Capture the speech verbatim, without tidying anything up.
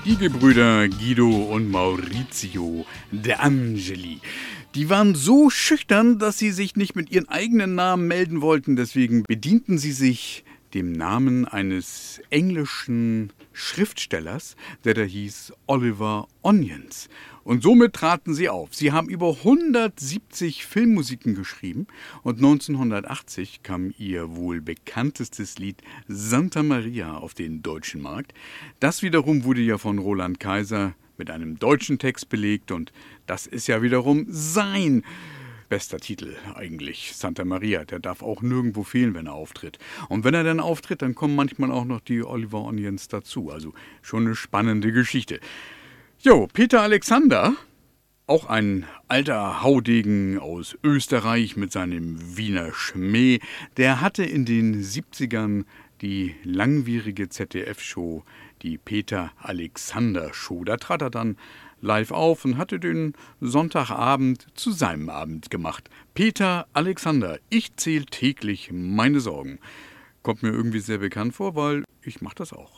Die Gebrüder Guido und Maurizio De Angeli. Die waren so schüchtern, dass sie sich nicht mit ihren eigenen Namen melden wollten. Deswegen bedienten sie sich dem Namen eines englischen Schriftstellers, der da hieß Oliver Onions. Und somit traten sie auf. Sie haben über hundertsiebzig Filmmusiken geschrieben und neunzehnhundertachtzig kam ihr wohl bekanntestes Lied Santa Maria auf den deutschen Markt. Das wiederum wurde ja von Roland Kaiser mit einem deutschen Text belegt und das ist ja wiederum sein bester Titel eigentlich, Santa Maria. Der darf auch nirgendwo fehlen, wenn er auftritt. Und wenn er dann auftritt, dann kommen manchmal auch noch die Oliver Onions dazu. Also schon eine spannende Geschichte. Jo, Peter Alexander, auch ein alter Haudegen aus Österreich mit seinem Wiener Schmäh, der hatte in den siebzigern die langwierige Z D F-Show, die Peter Alexander Show. Da trat er dann live auf und hatte den Sonntagabend zu seinem Abend gemacht. Peter Alexander, ich zähl täglich meine Sorgen. Kommt mir irgendwie sehr bekannt vor, weil ich mache das auch.